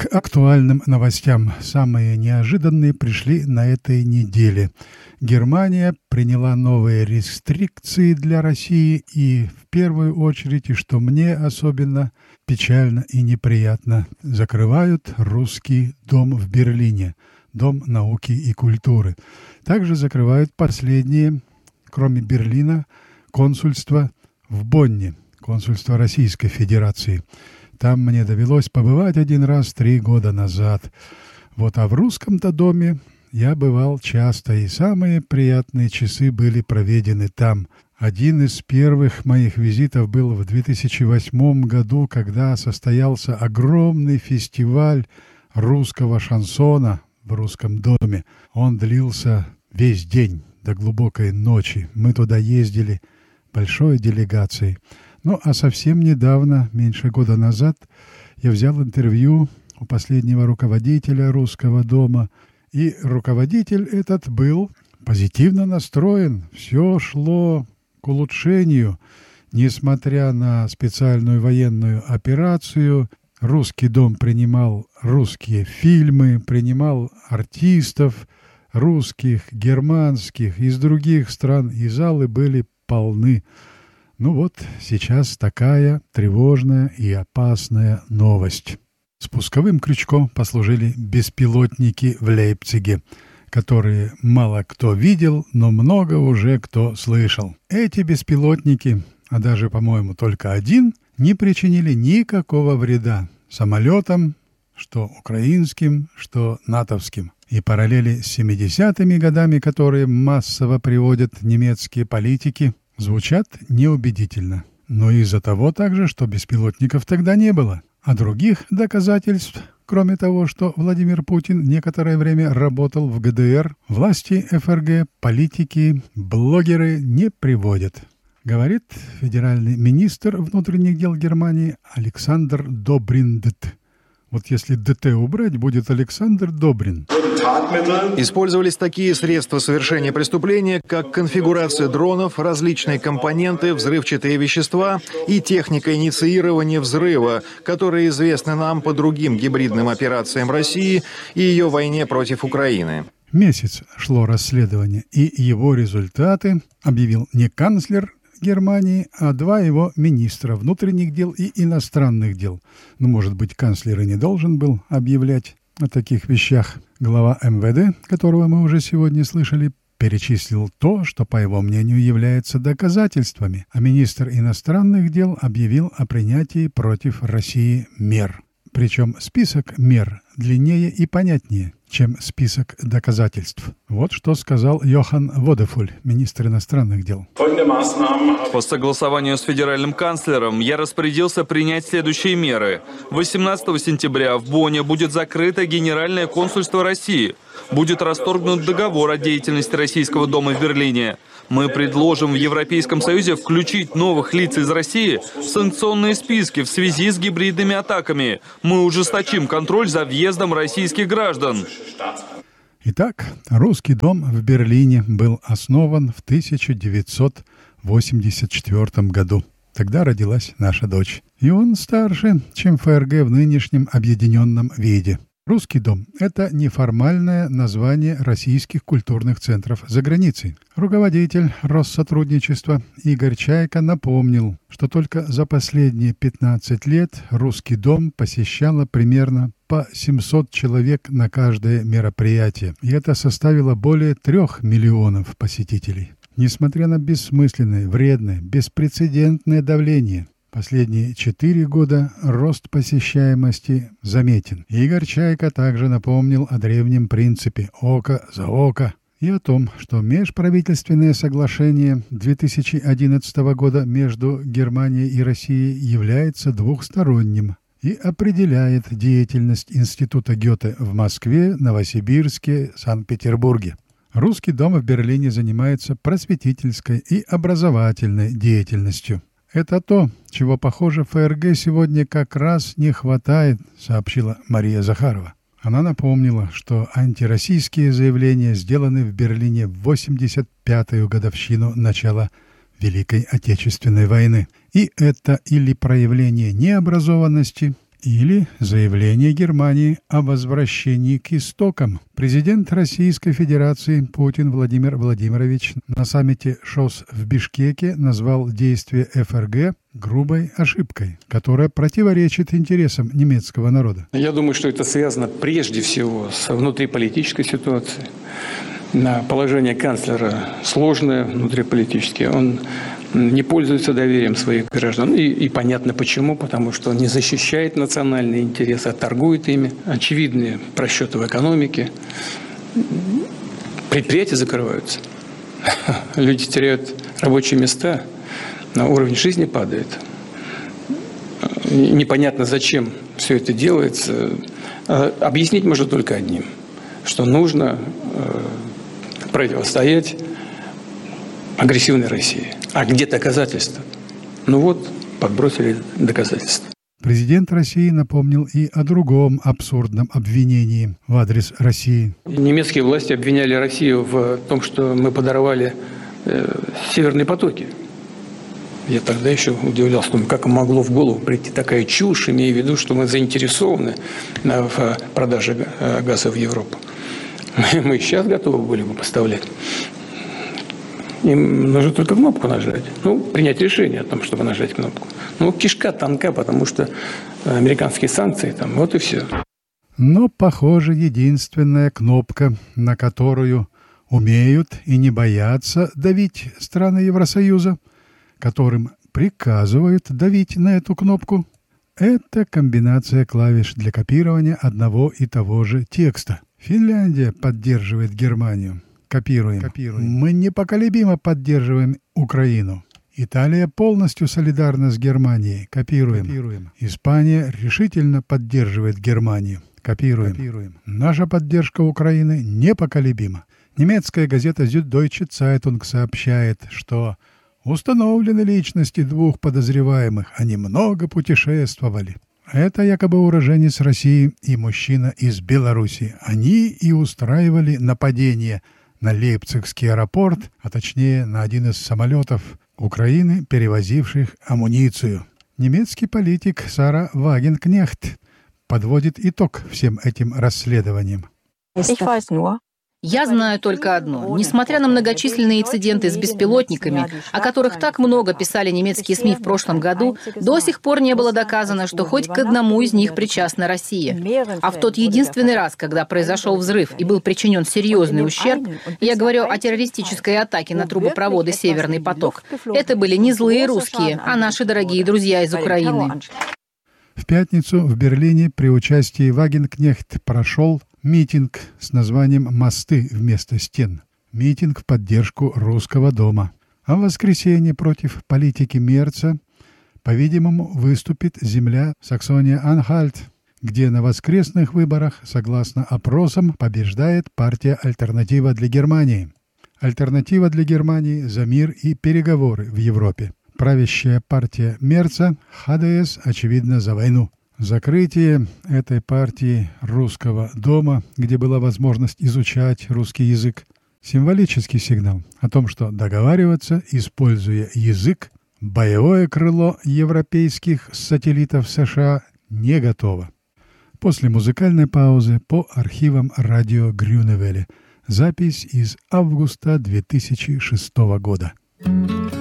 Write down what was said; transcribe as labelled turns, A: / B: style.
A: актуальным новостям. Самые неожиданные пришли на этой неделе. Германия приняла новые рестрикции для России и, в первую очередь, и что мне особенно печально и неприятно, закрывают русский дом в Берлине, Дом науки и культуры. Также закрывают последние, кроме Берлина, консульство в Бонне, консульство Российской Федерации. Там мне довелось побывать один раз 3 года назад. А в русском-то доме я бывал часто, и самые приятные часы были проведены там. Один из первых моих визитов был в 2008 году, когда состоялся огромный фестиваль русского шансона в русском доме. Он длился весь день до глубокой ночи. Мы туда ездили большой делегацией. А совсем недавно, меньше года назад, я взял интервью у последнего руководителя русского дома. И руководитель этот был позитивно настроен. Все шло к улучшению. Несмотря на специальную военную операцию, русский дом принимал русские фильмы, принимал артистов русских, германских, из других стран, и залы были полны. Сейчас такая тревожная и опасная новость. Спусковым крючком послужили беспилотники в Лейпциге, которые мало кто видел, но много уже кто слышал. Эти беспилотники, а даже, по-моему, только один, не причинили никакого вреда самолетам, что украинским, что натовским. И параллели с 70-ми годами, которые массово приводят немецкие политики, звучат неубедительно. Но из-за того также, что беспилотников тогда не было. А других доказательств, кроме того, что Владимир Путин некоторое время работал в ГДР, власти ФРГ, политики, блогеры не приводят. Говорит федеральный министр внутренних дел Германии Александр Добриндт. Если ДТ убрать, будет Александр Добрин.
B: Использовались такие средства совершения преступления, как конфигурация дронов, различные компоненты, взрывчатые вещества и техника инициирования взрыва, которые известны нам по другим гибридным операциям России и ее войне против Украины.
A: Месяц шло расследование, и его результаты объявил не канцлер Германии, а 2 его министра внутренних дел и иностранных дел. Может быть, канцлер и не должен был объявлять о таких вещах. Глава МВД, которого мы уже сегодня слышали, перечислил то, что, по его мнению, является доказательствами, а министр иностранных дел объявил о принятии против России мер. Причем список мер длиннее и понятнее, чем список доказательств. Что сказал Йохан Водефуль, министр иностранных дел.
C: По согласованию с федеральным канцлером я распорядился принять следующие меры. 18 сентября в Бонне будет закрыто Генеральное консульство России. Будет расторгнут договор о деятельности Российского дома в Берлине. Мы предложим в Европейском Союзе включить новых лиц из России в санкционные списки в связи с гибридными атаками. Мы ужесточим контроль за въездом российских граждан.
A: Итак, русский дом в Берлине был основан в 1984 году. Тогда родилась наша дочь. И он старше, чем ФРГ в нынешнем объединенном виде. Русский дом – это неформальное название российских культурных центров за границей. Руководитель Россотрудничества Игорь Чайка напомнил, что только за последние 15 лет русский дом посещало примерно по 700 человек на каждое мероприятие. И это составило более 3 миллионов посетителей. Несмотря на бессмысленное, вредное, беспрецедентное давление, последние 4 года рост посещаемости заметен. Игорь Чайка также напомнил о древнем принципе «око за око» и о том, что межправительственное соглашение 2011 года между Германией и Россией является двухсторонним и определяет деятельность Института Гёте в Москве, Новосибирске, Санкт-Петербурге. Русский дом в Берлине занимается просветительской и образовательной деятельностью. Это то, чего, похоже, ФРГ сегодня как раз не хватает, сообщила Мария Захарова. Она напомнила, что антироссийские заявления сделаны в Берлине в 85-ю годовщину начала Великой Отечественной войны. И это или проявление необразованности, Или заявление Германии о возвращении к истокам. Президент Российской Федерации Путин Владимир Владимирович на саммите ШОС в Бишкеке назвал действия ФРГ грубой ошибкой, которая противоречит интересам немецкого народа.
D: Я думаю, что это связано прежде всего с внутриполитической ситуацией. Положение канцлера сложное внутриполитически. Он не пользуется доверием своих граждан. И понятно почему. Потому что он не защищает национальные интересы, а торгует ими. Очевидные просчеты в экономике. Предприятия закрываются. Люди теряют рабочие места. Уровень жизни падает. Непонятно, зачем все это делается. Объяснить можно только одним. Что нужно противостоять агрессивной России. А где доказательства? Ну вот, подбросили доказательства.
A: Президент России напомнил и о другом абсурдном обвинении в адрес России.
D: Немецкие власти обвиняли Россию в том, что мы подорвали северные потоки. Я тогда еще удивлялся, как могло в голову прийти такая чушь, имея в виду, что мы заинтересованы в продаже газа в Европу. Мы сейчас готовы были бы поставлять. Им нужно только кнопку нажать. Принять решение о том, чтобы нажать кнопку. Кишка тонка, потому что американские санкции там, вот и все.
A: Но, похоже, единственная кнопка, на которую умеют и не боятся давить страны Евросоюза, которым приказывают давить на эту кнопку, это комбинация клавиш для копирования одного и того же текста. Финляндия поддерживает Германию. Копируем. Мы непоколебимо поддерживаем Украину. Италия полностью солидарна с Германией. Копируем. Испания решительно поддерживает Германию. Копируем. Наша поддержка Украины непоколебима. Немецкая газета Süddeutsche Zeitung сообщает, что установлены личности двух подозреваемых. Они много путешествовали. Это якобы уроженец России и мужчина из Беларуси. Они и устраивали нападение на Лейпцигский аэропорт, а точнее на один из самолетов Украины, перевозивших амуницию. Немецкий политик Сара Вагенкнехт подводит итог всем этим расследованиям.
E: Я знаю только одно. Несмотря на многочисленные инциденты с беспилотниками, о которых так много писали немецкие СМИ в прошлом году, до сих пор не было доказано, что хоть к одному из них причастна Россия. А в тот единственный раз, когда произошел взрыв и был причинен серьезный ущерб, я говорю о террористической атаке на трубопроводы «Северный поток», это были не злые русские, а наши дорогие друзья из Украины.
A: В пятницу в Берлине при участии Вагенкнехт прошел митинг с названием «Мосты вместо стен». Митинг в поддержку Русского дома. А в воскресенье против политики Мерца, по-видимому, выступит земля Саксония-Анхальт, где на воскресных выборах, согласно опросам, побеждает партия «Альтернатива для Германии». «Альтернатива для Германии» за мир и переговоры в Европе. Правящая партия Мерца, ХДС, очевидно, за войну. Закрытие этой партии Русского дома, где была возможность изучать русский язык, символический сигнал о том, что договариваться, используя язык, боевое крыло европейских сателлитов США не готово. После музыкальной паузы по архивам радио Грюневеле. Запись из августа 2006 года.